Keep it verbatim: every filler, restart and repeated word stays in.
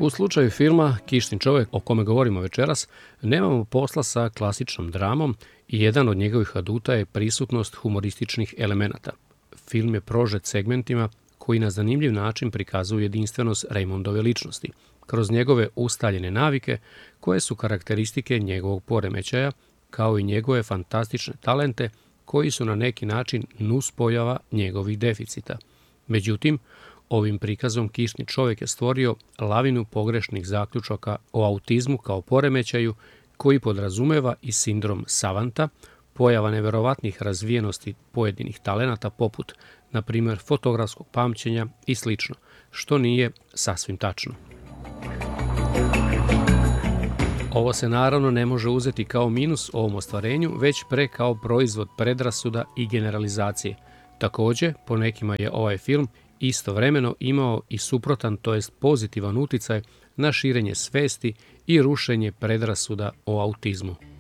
U slučaju filma Kišni čovjek, o kome govorimo večeras, nemamo posla sa klasičnom dramom i jedan od njegovih aduta je prisutnost humorističnih elemenata. Film je prožet segmentima koji na zanimljiv način prikazuju jedinstvenost Raymondove ličnosti, kroz njegove ustaljene navike koje su karakteristike njegovog poremećaja, kao i njegove fantastične talente koji su na neki način nuspojava njegovih deficita. Međutim, ovim prikazom Kišni čovjek je stvorio lavinu pogrešnih zaključaka o autizmu kao poremećaju koji podrazumeva i sindrom savanta, pojava neverovatnih razvijenosti pojedinih talenata poput, na primjer, fotografskog pamćenja i sl., što nije sasvim tačno. Ovo se naravno ne može uzeti kao minus ovom ostvarenju, već pre kao proizvod predrasuda i generalizacije. Također, po nekima je ovaj film istovremeno imao i suprotan, to jest pozitivan uticaj na širenje svesti i rušenje predrasuda o autizmu.